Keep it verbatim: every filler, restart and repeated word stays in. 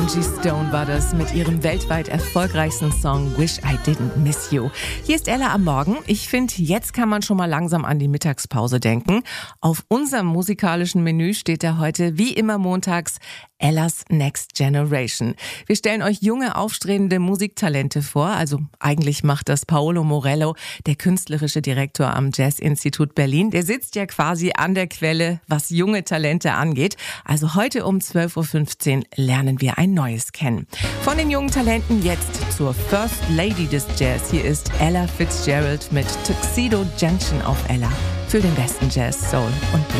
Angie Stone war das mit ihrem weltweit erfolgreichsten Song Wish I Didn't Miss You. Hier ist Ella am Morgen. Ich finde, jetzt kann man schon mal langsam an die Mittagspause denken. Auf unserem musikalischen Menü steht da heute, wie immer montags, Ellas Next Generation. Wir stellen euch junge, aufstrebende Musiktalente vor. Also eigentlich macht das Paolo Morello, der künstlerische Direktor am Jazz-Institut Berlin. Der sitzt ja quasi an der Quelle, was junge Talente angeht. Also heute um zwölf Uhr fünfzehn lernen wir ein neues kennen. Von den jungen Talenten jetzt zur First Lady des Jazz. Hier ist Ella Fitzgerald mit Tuxedo Junction auf Ella. Für den besten Jazz, Soul und Blues.